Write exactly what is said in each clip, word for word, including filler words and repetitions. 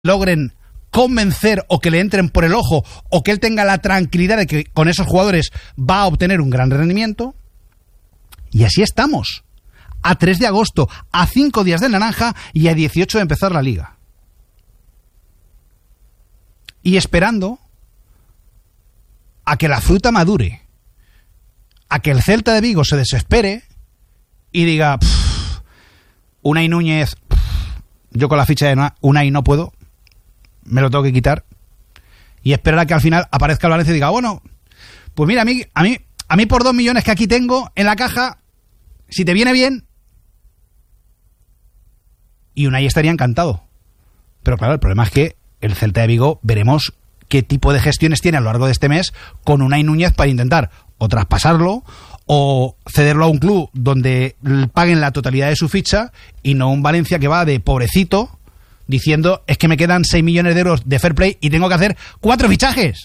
logren convencer o que le entren por el ojo o que él tenga la tranquilidad de que con esos jugadores va a obtener un gran rendimiento. Y así estamos, a tres de agosto, a cinco días de naranja y a dieciocho de empezar la liga. Y esperando a que la fruta madure, a que el Celta de Vigo se desespere y diga, Unai Núñez, pff, yo con la ficha de Unai no puedo, me lo tengo que quitar, y esperar a que al final aparezca el Valencia y diga, bueno, pues mira, a mí, a mí, a mí por dos millones que aquí tengo en la caja, si te viene bien, y Unai estaría encantado. Pero claro, el problema es que el Celta de Vigo veremos qué tipo de gestiones tiene a lo largo de este mes con Unai Núñez para intentar o traspasarlo o cederlo a un club donde paguen la totalidad de su ficha y no un Valencia que va de pobrecito diciendo, es que me quedan seis millones de euros de fair play y tengo que hacer cuatro fichajes.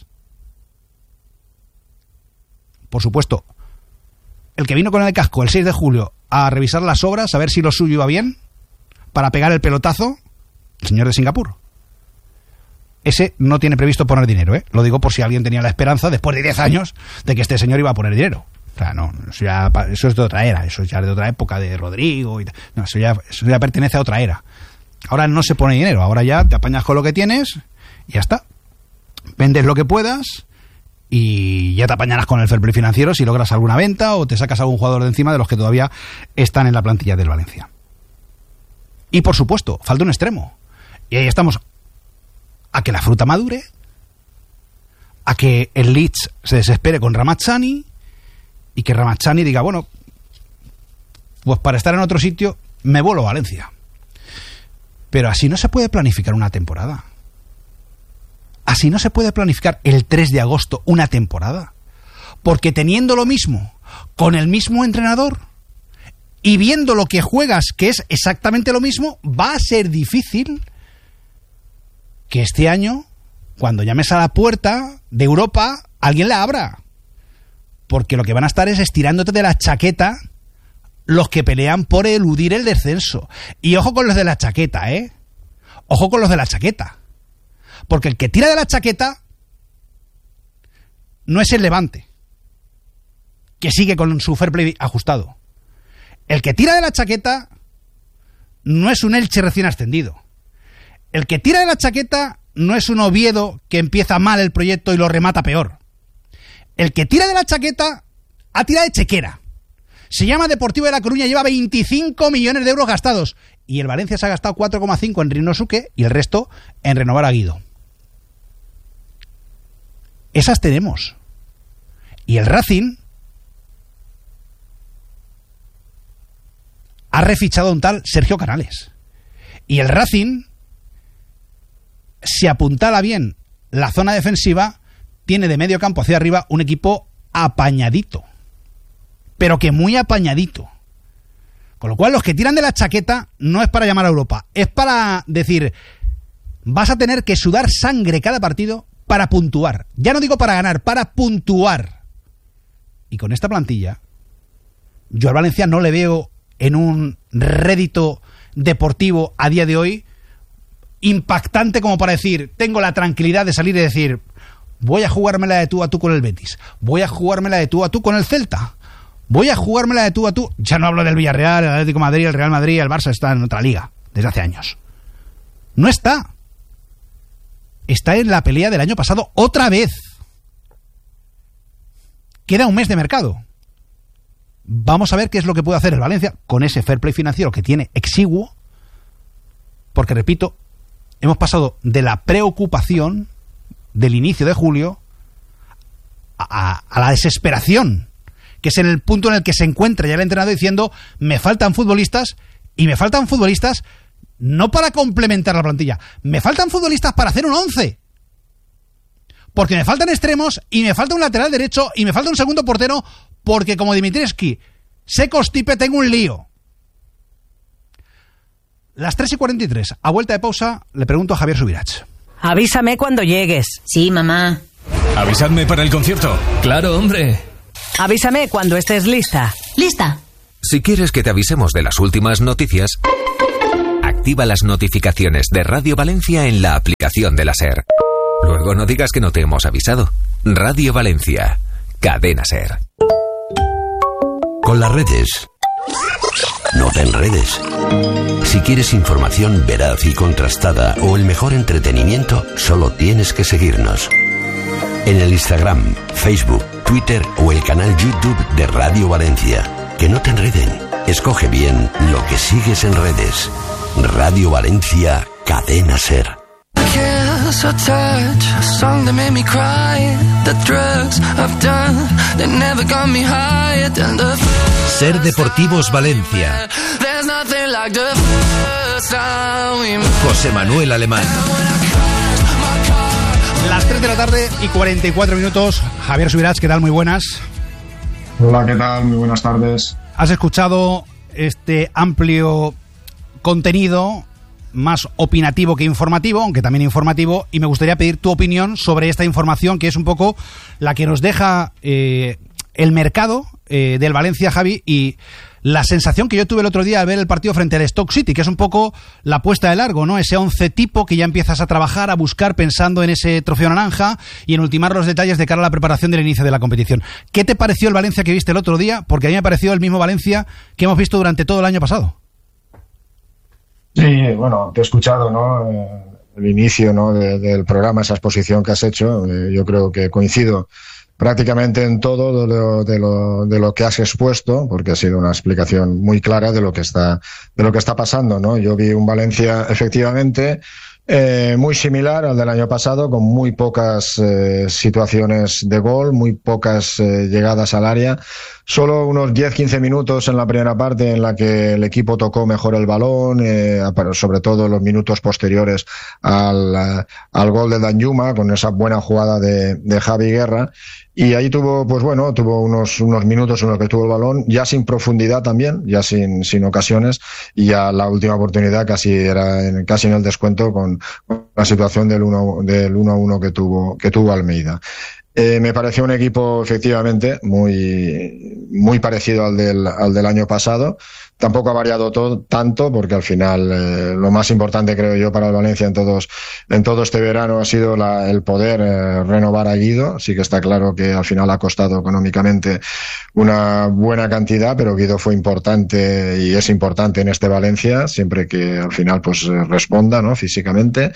Por supuesto, el que vino con el casco el seis de julio a revisar las obras, a ver si lo suyo iba bien, para pegar el pelotazo, el señor de Singapur. Ese no tiene previsto poner dinero, ¿eh? Lo digo por si alguien tenía la esperanza, después de diez años, de que este señor iba a poner dinero. O sea, no, eso, ya, eso es de otra era, eso ya es de otra época, de Rodrigo y tal. No, eso ya, eso ya pertenece a otra era. Ahora no se pone dinero, ahora ya te apañas con lo que tienes y ya está. Vendes lo que puedas y ya te apañarás con el fair play financiero si logras alguna venta o te sacas a algún jugador de encima de los que todavía están en la plantilla del Valencia. Y por supuesto, falta un extremo. Y ahí estamos, a que la fruta madure, a que el Leeds se desespere con Ramazzani y que Ramazzani diga, bueno, pues para estar en otro sitio me vuelo a Valencia. Pero así no se puede planificar una temporada. Así no se puede planificar el tres de agosto una temporada. Porque teniendo lo mismo, con el mismo entrenador y viendo lo que juegas, que es exactamente lo mismo, va a ser difícil que este año, cuando llames a la puerta de Europa, alguien la abra. Porque lo que van a estar es estirándote de la chaqueta los que pelean por eludir el descenso. Y ojo con los de la chaqueta, ¿eh? Ojo con los de la chaqueta. Porque el que tira de la chaqueta no es el Levante, que sigue con su fair play ajustado. El que tira de la chaqueta no es un Elche recién ascendido. El que tira de la chaqueta no es un Oviedo que empieza mal el proyecto y lo remata peor. El que tira de la chaqueta ha tirado de chequera. Se llama Deportivo de La Coruña, lleva veinticinco millones de euros gastados. Y el Valencia se ha gastado cuatro coma cinco en Rinosuke y el resto en renovar a Guido. Esas tenemos. Y el Racing ha refichado a un tal Sergio Canales. Y el Racing, si apuntala bien la zona defensiva, tiene de medio campo hacia arriba un equipo apañadito. Pero que muy apañadito. Con lo cual, los que tiran de la chaqueta no es para llamar a Europa, es para decir, vas a tener que sudar sangre cada partido para puntuar. Ya no digo para ganar, para puntuar. Y con esta plantilla, yo al Valencia no le veo en un rédito deportivo a día de hoy impactante como para decir, tengo la tranquilidad de salir y decir, voy a jugármela de tú a tú con el Betis, voy a jugármela de tú a tú con el Celta, voy a jugármela de tú a tú. Ya no hablo del Villarreal, el Atlético de Madrid, el Real Madrid, el Barça está en otra liga desde hace años. No está. Está en la pelea del año pasado otra vez. Queda un mes de mercado. Vamos a ver qué es lo que puede hacer el Valencia con ese fair play financiero que tiene exiguo. Porque, repito, hemos pasado de la preocupación del inicio de julio a, a, a la desesperación, que es en el punto en el que se encuentra ya el entrenador diciendo, me faltan futbolistas, y me faltan futbolistas no para complementar la plantilla, me faltan futbolistas para hacer un once. Porque me faltan extremos, y me falta un lateral derecho, y me falta un segundo portero, porque como Dimitrievski se constipe, tengo un lío. Las tres y cuarenta y tres, a vuelta de pausa, le pregunto a Javier Subirach. Avísame cuando llegues. Sí, mamá. Avisadme para el concierto. Claro, hombre. Avísame cuando estés lista. ¿Lista? Si quieres que te avisemos de las últimas noticias, activa las notificaciones de Radio Valencia en la aplicación de la SER. Luego no digas que no te hemos avisado. Radio Valencia, cadena SER. Con las redes, no te enredes. Si quieres información veraz y contrastada o el mejor entretenimiento, solo tienes que seguirnos. En el Instagram, Facebook, Twitter o el canal YouTube de Radio Valencia. Que no te enreden. Escoge bien lo que sigues en redes. Radio Valencia, cadena SER. SER Deportivos Valencia. José Manuel Alemán. Las tres de la tarde y cuarenta y cuatro minutos. Javier Subirats, ¿qué tal? Muy buenas. Hola, ¿qué tal? Muy buenas tardes. Has escuchado este amplio contenido, más opinativo que informativo, aunque también informativo, y me gustaría pedir tu opinión sobre esta información, que es un poco la que nos deja eh, el mercado eh, del Valencia, Javi, y la sensación que yo tuve el otro día al ver el partido frente al Stoke City, que es un poco la puesta de largo, ¿no? Ese once tipo que ya empiezas a trabajar, a buscar pensando en ese trofeo naranja y en ultimar los detalles de cara a la preparación del inicio de la competición. ¿Qué te pareció el Valencia que viste el otro día? Porque a mí me pareció el mismo Valencia que hemos visto durante todo el año pasado. Sí, bueno, te he escuchado, ¿no? El inicio, ¿no? de, del programa, esa exposición que has hecho. Eh, yo creo que coincido prácticamente en todo de lo, de lo, de lo que has expuesto, porque ha sido una explicación muy clara de lo que está, de lo que está pasando, ¿no? Yo vi un Valencia, efectivamente, eh, muy similar al del año pasado, con muy pocas eh, situaciones de gol, muy pocas eh, llegadas al área. Solo unos diez a quince minutos en la primera parte en la que el equipo tocó mejor el balón, eh, sobre todo los minutos posteriores al, al gol de Danjuma, con esa buena jugada de, de Javi Guerra. Y ahí tuvo, pues bueno, tuvo unos, unos minutos en los que tuvo el balón, ya sin profundidad también, ya sin, sin ocasiones, y ya la última oportunidad casi era en, casi en el descuento con, con la situación del uno, del uno a uno que tuvo, que tuvo Almeida. Eh, me pareció un equipo efectivamente muy, muy parecido al del, al del año pasado. Tampoco ha variado todo, tanto, porque al final eh, lo más importante, creo yo, para el Valencia en todos en todo este verano ha sido la, el poder eh, renovar a Guido. Sí que está claro que al final ha costado económicamente una buena cantidad, pero Guido fue importante y es importante en este Valencia, siempre que al final pues responda, ¿no? Físicamente.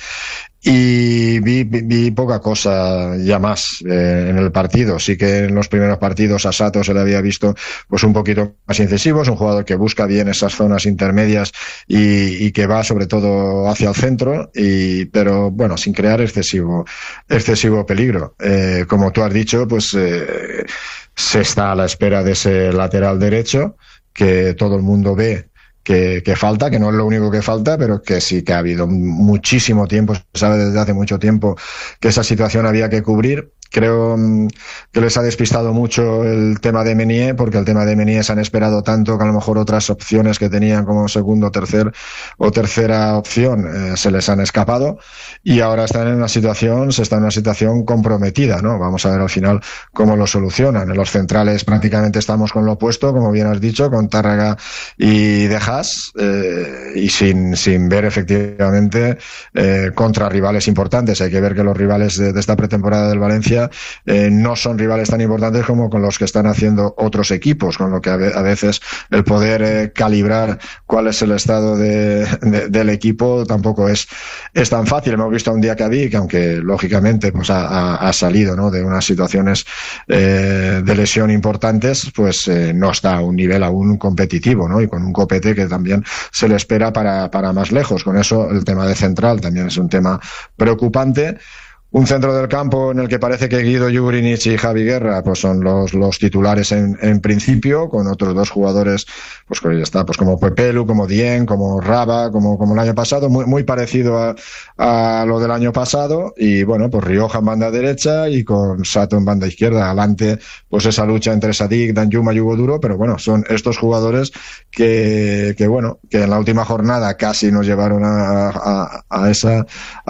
Y vi, vi, vi poca cosa ya más eh, en el partido. Sí que en los primeros partidos a Sato se le había visto pues un poquito más incisivo. Es un jugador que busca bien esas zonas intermedias y, y que va sobre todo hacia el centro, y, pero bueno, sin crear excesivo, excesivo peligro. Eh, como tú has dicho, pues eh, se está a la espera de ese lateral derecho que todo el mundo ve Que, que falta, que no es lo único que falta, pero que sí que ha habido muchísimo tiempo, se sabe desde hace mucho tiempo que esa situación había que cubrir. Creo que les ha despistado mucho el tema de Menier, porque el tema de Menier se han esperado tanto que a lo mejor otras opciones que tenían como segundo, tercer o tercera opción eh, se les han escapado, y ahora están en una situación, se está en una situación comprometida, ¿no? Vamos a ver al final cómo lo solucionan. En los centrales prácticamente estamos con lo opuesto, como bien has dicho, con Tárrega y De Haas, eh, y sin, sin ver efectivamente eh, contra rivales importantes. Hay que ver que los rivales de, de esta pretemporada del Valencia Eh, no son rivales tan importantes como con los que están haciendo otros equipos, con lo que a, ve, a veces el poder eh, calibrar cuál es el estado de, de, del equipo tampoco es, es tan fácil. Hemos visto a un Diacabí que, aunque lógicamente pues ha, ha, ha salido, ¿no?, de unas situaciones eh, de lesión importantes, pues eh, no está a un nivel aún competitivo, ¿no? Y con un Copete que también se le espera para, para más lejos. Con eso el tema de central también es un tema preocupante. Un centro del campo en el que parece que Guido Jurinic y Javi Guerra pues son los, los titulares en, en principio, con otros dos jugadores pues que ya está, pues como Pepelu, como Dien, como Raba, como, como el año pasado, muy, muy parecido a, a lo del año pasado. Y bueno, pues Rioja en banda derecha y con Sato en banda izquierda. Adelante, pues esa lucha entre Sadik, Danjuma y Hugo Duro, pero bueno, son estos jugadores que, que bueno, que en la última jornada casi nos llevaron a, a, a esa,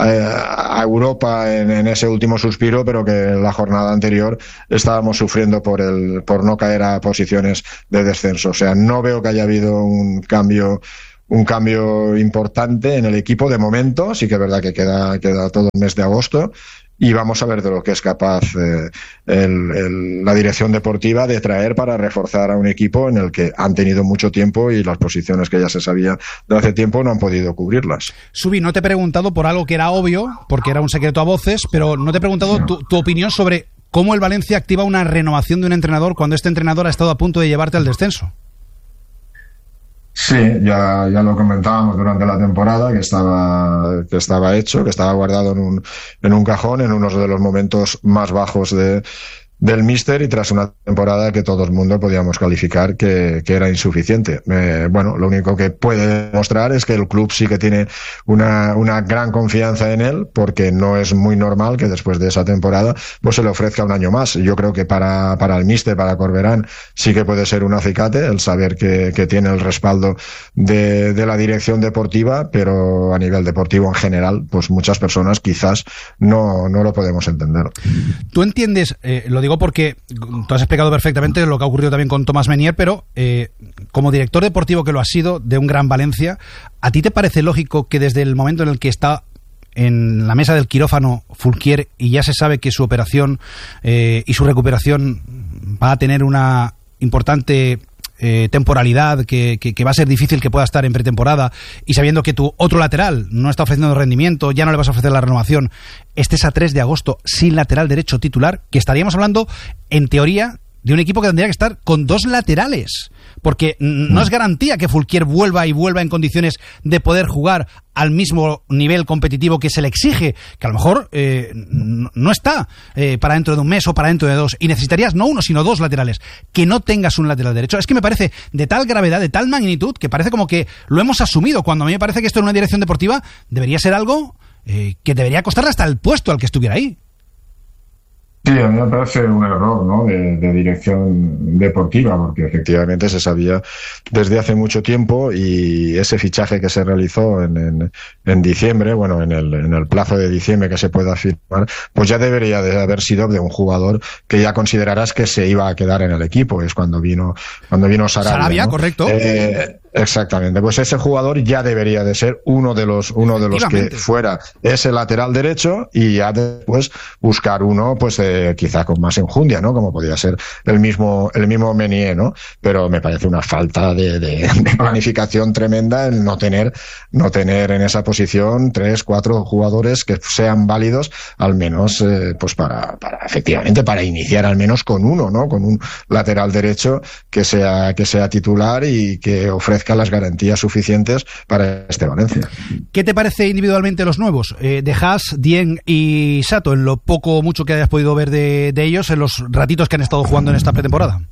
a, a Europa en en ese último suspiro, pero que en la jornada anterior estábamos sufriendo por el por no caer a posiciones de descenso. O sea, no veo que haya habido un cambio un cambio importante en el equipo de momento. Sí que es verdad que queda, queda todo el mes de agosto. Y vamos a ver de lo que es capaz eh, el, el, la dirección deportiva de traer para reforzar a un equipo en el que han tenido mucho tiempo y las posiciones que ya se sabía de hace tiempo no han podido cubrirlas. Subi, no te he preguntado por algo que era obvio, porque era un secreto a voces, pero no te he preguntado tu, tu opinión sobre cómo el Valencia activa una renovación de un entrenador cuando este entrenador ha estado a punto de llevarte al descenso. Sí, ya, ya lo comentábamos durante la temporada, que estaba, que estaba hecho, que estaba guardado en un, en un cajón en uno de los momentos más bajos de, del míster, y tras una temporada que todo el mundo podíamos calificar que, que era insuficiente. Eh, bueno, lo único que puede demostrar es que el club sí que tiene una, una gran confianza en él, porque no es muy normal que después de esa temporada pues se le ofrezca un año más. Yo creo que para, para el míster, para Corberán, sí que puede ser un acicate el saber que, que tiene el respaldo de, de la dirección deportiva, pero a nivel deportivo en general, pues muchas personas quizás no, no lo podemos entender. ¿Tú entiendes, eh, lo digo porque tú has explicado perfectamente lo que ha ocurrido también con Tomás Menier, pero eh, como director deportivo que lo has sido de un gran Valencia, ¿a ti te parece lógico que desde el momento en el que está en la mesa del quirófano Fulquier y ya se sabe que su operación eh, y su recuperación va a tener una importante Eh, temporalidad, que, que, que va a ser difícil que pueda estar en pretemporada, y sabiendo que tu otro lateral no está ofreciendo rendimiento, ya no le vas a ofrecer la renovación, estés a tres de agosto sin lateral derecho titular, que estaríamos hablando, en teoría, de un equipo que tendría que estar con dos laterales, porque no es garantía que Fulquier vuelva y vuelva en condiciones de poder jugar al mismo nivel competitivo que se le exige, que a lo mejor eh, no está eh, para dentro de un mes o para dentro de dos, y necesitarías no uno sino dos laterales. Que no tengas un lateral derecho es que me parece de tal gravedad, de tal magnitud, que parece como que lo hemos asumido, cuando a mí me parece que esto en una dirección deportiva debería ser algo eh, que debería costarle hasta el puesto al que estuviera ahí. Sí, a mí me parece un error, ¿no?, de, de dirección deportiva, porque efectivamente se sabía desde hace mucho tiempo, y ese fichaje que se realizó en, en, en diciembre, bueno, en el, en el plazo de diciembre que se pueda firmar, pues ya debería de haber sido de un jugador que ya considerarás que se iba a quedar en el equipo. Es cuando vino, cuando vino Sarabia, Sarabia, ¿no? Correcto. Eh, Exactamente, pues ese jugador ya debería de ser uno de los uno de los que fuera ese lateral derecho, y ya después buscar uno, pues eh, quizá con más enjundia, ¿no? Como podía ser el mismo el mismo Menier, ¿no? Pero me parece una falta de, de, de planificación tremenda el no tener no tener en esa posición tres, cuatro jugadores que sean válidos, al menos, eh, pues para para efectivamente para iniciar al menos con uno, ¿no? Con un lateral derecho que sea que sea titular y que ofrezca las garantías suficientes para este Valencia. ¿Qué te parece individualmente los nuevos? Eh, de Haas, Dieng y Sato, en lo poco o mucho que hayas podido ver de, de ellos, en los ratitos que han estado jugando en esta pretemporada.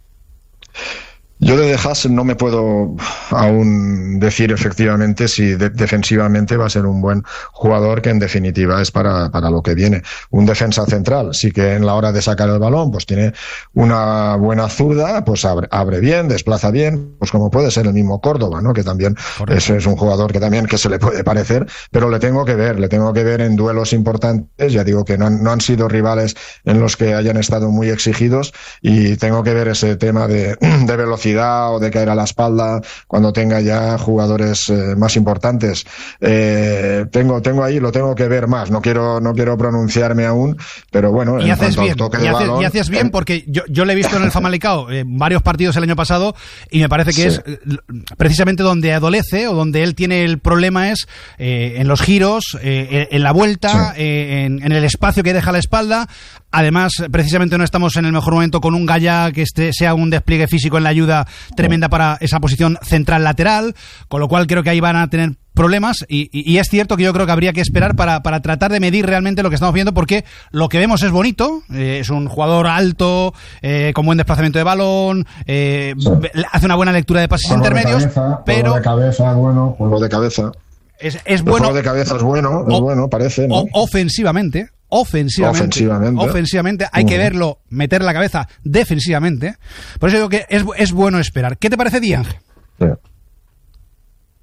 Yo de Haas no me puedo aún decir efectivamente si de, defensivamente va a ser un buen jugador, que en definitiva es para, para lo que viene. Un defensa central, sí que en la hora de sacar el balón pues tiene una buena zurda, pues abre, abre bien, desplaza bien, pues como puede ser el mismo Córdoba, ¿no? Que también es, es un jugador que también que se le puede parecer, pero le tengo que ver, le tengo que ver en duelos importantes. Ya digo que no han, no han sido rivales en los que hayan estado muy exigidos, y tengo que ver ese tema de, de velocidad o de caer a la espalda cuando tenga ya jugadores eh, más importantes. Eh, tengo tengo ahí, lo tengo que ver más. No quiero no quiero pronunciarme aún, pero bueno, y en haces cuanto bien, al toque y de haces, balón, y haces bien, porque yo, yo le he visto en el Famalicão eh, varios partidos el año pasado, y me parece que sí. es eh, precisamente donde adolece, o donde él tiene el problema es eh, en los giros, eh, en la vuelta, sí. eh, en, en el espacio que deja la espalda. Además, precisamente no estamos en el mejor momento con un Gaya que este sea un despliegue físico en la ayuda tremenda para esa posición central lateral, con lo cual creo que ahí van a tener problemas, y, y, y es cierto que yo creo que habría que esperar para, para tratar de medir realmente lo que estamos viendo, porque lo que vemos es bonito, eh, es un jugador alto, eh, con buen desplazamiento de balón, eh, sí. hace una buena lectura de pases juego intermedios, de cabeza, pero... Juego de cabeza, bueno, juego de cabeza. Es, es bueno. El juego de cabeza es bueno, es o, bueno, parece, ¿no? Ofensivamente, ofensivamente, ofensivamente, ofensivamente hay uh-huh. que verlo meter la cabeza defensivamente. Por eso digo que es, es bueno esperar. ¿Qué te parece Dieng? Sí.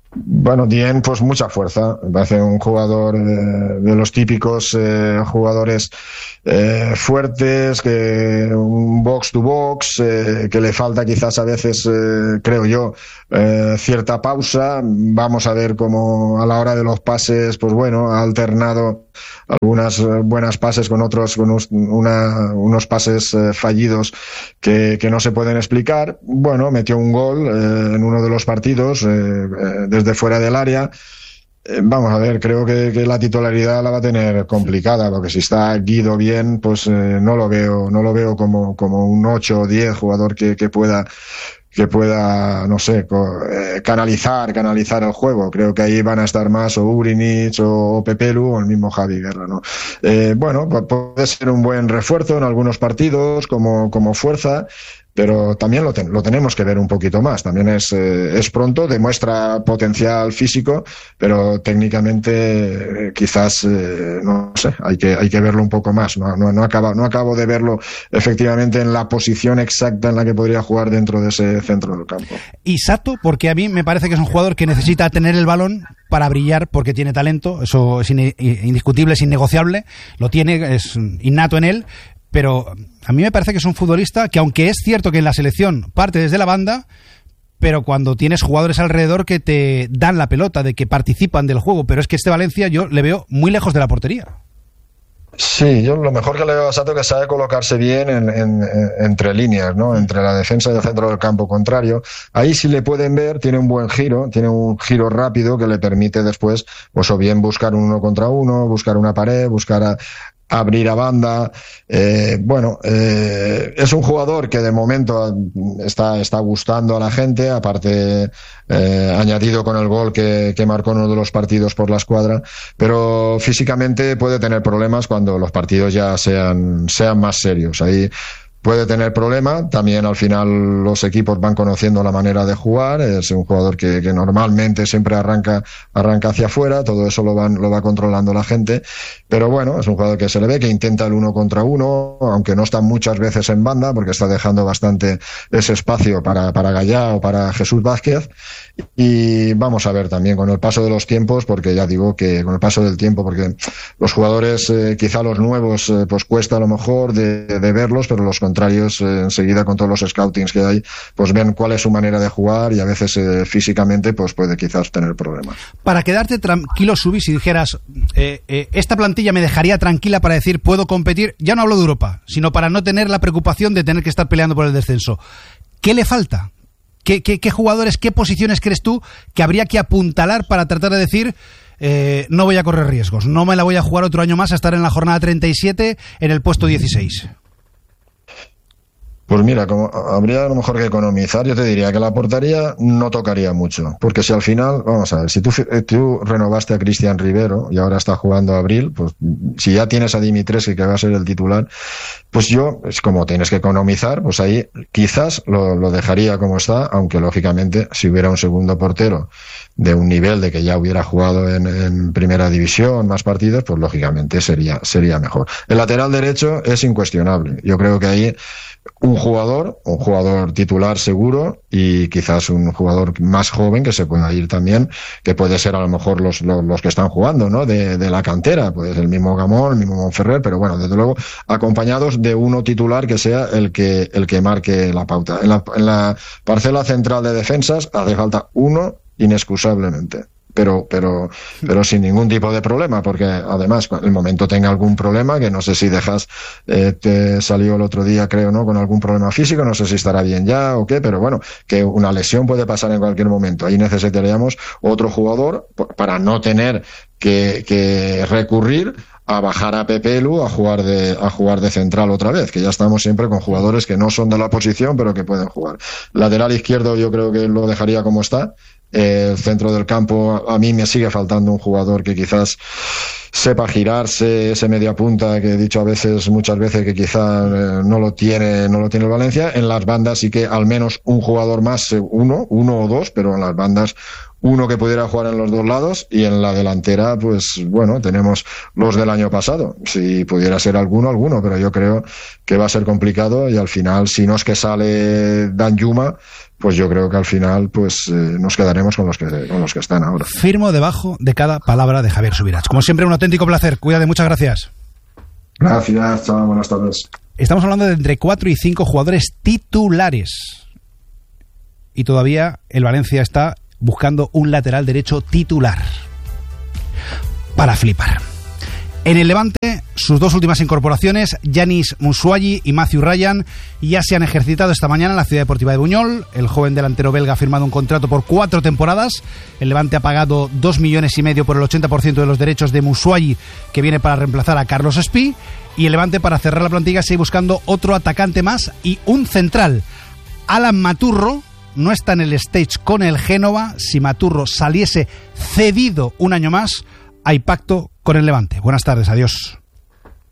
Bueno, Dien, pues mucha fuerza. Me parece un jugador eh, de los típicos eh, jugadores eh, fuertes, que un box to box, eh, que le falta quizás a veces, eh, creo yo, eh, cierta pausa. Vamos a ver cómo a la hora de los pases, pues bueno, ha alternado algunas buenas pases con otros, con unos, una, unos pases eh, fallidos que, que no se pueden explicar. Bueno, metió un gol eh, en uno de los partidos, eh, eh, desde fuera del área. Eh, vamos a ver, creo que, que la titularidad la va a tener complicada, porque si está Guido bien, pues eh, no lo veo, no lo veo como, como un ocho o diez jugador que, que pueda que pueda, no sé, eh, canalizar, canalizar el juego. Creo que ahí van a estar más o Urinic o Pepelu o el mismo Javi Guerra, ¿no? Eh, bueno, puede ser un buen refuerzo en algunos partidos como, como fuerza, pero también lo, ten, lo tenemos que ver un poquito más. También es, eh, es pronto, demuestra potencial físico, pero técnicamente eh, quizás, eh, no sé, hay que, hay que verlo un poco más. No, no, no, acaba, no acabo de verlo efectivamente en la posición exacta en la que podría jugar dentro de ese centro del campo. Y Sato, porque a mí me parece que es un jugador que necesita tener el balón para brillar, porque tiene talento, eso es indiscutible, es innegociable, lo tiene, es innato en él. Pero a mí me parece que es un futbolista que, aunque es cierto que en la selección parte desde la banda, pero cuando tienes jugadores alrededor que te dan la pelota, de que participan del juego, pero es que este Valencia yo le veo muy lejos de la portería. Sí, yo lo mejor que le veo a Sato es que sabe colocarse bien en, en, en, entre líneas, ¿no? Entre la defensa y el centro del campo contrario. Ahí sí le pueden ver, tiene un buen giro, tiene un giro rápido que le permite después, pues o bien buscar un uno contra uno, buscar una pared, buscar a, abrir a banda. Eh, bueno, eh, es un jugador que de momento está, está gustando a la gente, aparte eh, añadido con el gol que, que marcó en uno de los partidos por la escuadra, pero físicamente puede tener problemas cuando los partidos ya sean, sean más serios. Ahí puede tener problema. También al final los equipos van conociendo la manera de jugar. Es un jugador que, que normalmente siempre arranca arranca hacia afuera. Todo eso lo van lo va controlando la gente. Pero bueno, es un jugador que se le ve que intenta el uno contra uno, aunque no está muchas veces en banda, porque está dejando bastante ese espacio para, para Gallá o para Jesús Vázquez. Y vamos a ver también con el paso de los tiempos, porque ya digo que con el paso del tiempo, porque los jugadores, eh, quizá los nuevos, eh, pues cuesta a lo mejor de, de verlos, pero los contrarios eh, enseguida con todos los scoutings que hay, pues ven cuál es su manera de jugar y a veces eh, físicamente pues puede quizás tener problemas. Para quedarte tranquilo, Subi, si dijeras eh, eh, esta plantilla me dejaría tranquila para decir puedo competir, ya no hablo de Europa, sino para no tener la preocupación de tener que estar peleando por el descenso, ¿qué le falta? ¿Qué, qué, qué jugadores, qué posiciones crees tú que habría que apuntalar para tratar de decir eh, no voy a correr riesgos, no me la voy a jugar otro año más a estar en la jornada treinta y siete en el puesto dieciséis? Pues mira, como habría a lo mejor que economizar, yo te diría que la portería no tocaría mucho, porque si al final, vamos a ver, si tú, tú renovaste a Cristian Rivero y ahora está jugando a Abril, pues si ya tienes a Dimitrescu que va a ser el titular, pues yo, es como tienes que economizar, pues ahí quizás lo, lo dejaría como está, aunque lógicamente si hubiera un segundo portero de un nivel de que ya hubiera jugado en, en primera división, más partidos, pues lógicamente sería, sería mejor. El lateral derecho es incuestionable, yo creo que ahí un jugador, un jugador titular seguro y quizás un jugador más joven que se pueda ir también, que puede ser a lo mejor los, los, los que están jugando, ¿no? De, de la cantera, puede ser el mismo Gamón, el mismo Monferrer, pero bueno, desde luego acompañados de uno titular que sea el que, el que marque la pauta. En la, en la parcela central de defensas hace falta uno inexcusablemente. Pero, pero, pero sin ningún tipo de problema, porque además, en el momento tenga algún problema, que no sé si dejas, eh, te salió el otro día, creo, ¿no? Con algún problema físico, no sé si estará bien ya o qué, pero bueno, que una lesión puede pasar en cualquier momento. Ahí necesitaríamos otro jugador para no tener que, que recurrir a bajar a Pepelu a jugar de a jugar de central otra vez, que ya estamos siempre con jugadores que no son de la posición, pero que pueden jugar. Lateral izquierdo yo creo que lo dejaría como está. El centro del campo, a mí me sigue faltando un jugador que quizás sepa girarse, ese media punta que he dicho a veces, muchas veces que quizá eh, no lo tiene, no lo tiene el Valencia. En las bandas sí que al menos un jugador más, uno, uno o dos, pero en las bandas uno que pudiera jugar en los dos lados, y en la delantera, pues bueno, tenemos los del año pasado. Si pudiera ser alguno, alguno, pero yo creo que va a ser complicado, y al final, si no es que sale Danjuma, pues yo creo que al final pues eh, nos quedaremos con los que con los que están ahora. Firmo debajo de cada palabra de Javier Subirats. Como siempre, un auténtico placer. Cuídate, muchas gracias. Gracias, chao, buenas tardes. Estamos hablando de entre cuatro y cinco jugadores titulares. Y todavía el Valencia está buscando un lateral derecho titular. Para flipar. En el Levante, sus dos últimas incorporaciones, Yanis Moussouayi y Matthew Ryan, ya se han ejercitado esta mañana en la Ciudad Deportiva de Buñol. El joven delantero belga ha firmado un contrato por cuatro temporadas. El Levante ha pagado dos millones y medio por el ochenta por ciento de los derechos de Moussouayi, que viene para reemplazar a Carlos Espí. Y el Levante, para cerrar la plantilla, sigue buscando otro atacante más y un central. Alan Maturro no está en el stage con el Génova. Si Maturro saliese cedido un año más, hay pacto con el Levante. Buenas tardes, adiós.